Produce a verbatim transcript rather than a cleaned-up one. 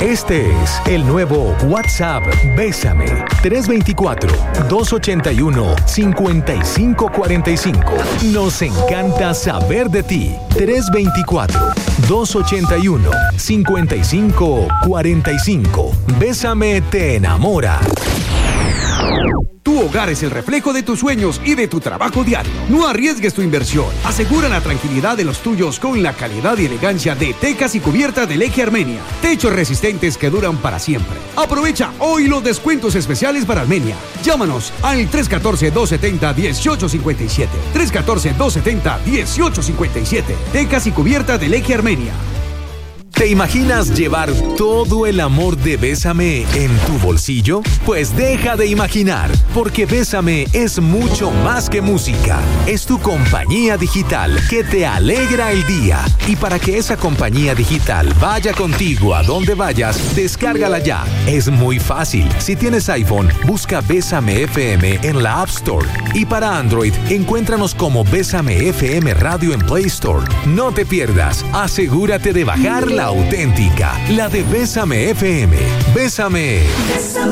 Este es el nuevo WhatsApp Bésame. tres dos cuatro, dos ocho uno, cinco cinco cuatro cinco. Nos encanta saber de ti. tres dos cuatro, dos ocho uno, cinco cinco cuatro cinco. Bésame te enamora. Tu hogar es el reflejo de tus sueños y de tu trabajo diario. No arriesgues tu inversión. Asegura la tranquilidad de los tuyos con la calidad y elegancia de Tecas y Cubiertas del Eje Armenia. Techos resistentes que duran para siempre. Aprovecha hoy los descuentos especiales para Armenia. Llámanos al tres uno cuatro, dos siete cero, uno ocho cinco siete. tres uno cuatro, dos siete cero, uno ocho cinco siete. Tecas y Cubiertas del Eje Armenia. ¿Te imaginas llevar todo el amor de Bésame en tu bolsillo? Pues deja de imaginar, porque Bésame es mucho más que música. Es tu compañía digital que te alegra el día. Y para que esa compañía digital vaya contigo a donde vayas, descárgala ya. Es muy fácil. Si tienes iPhone, busca Bésame F M en la App Store. Y para Android, encuéntranos como Bésame F M Radio en Play Store. No te pierdas. Asegúrate de bajar la auténtica, la de Bésame F M. Bésame. Bésame.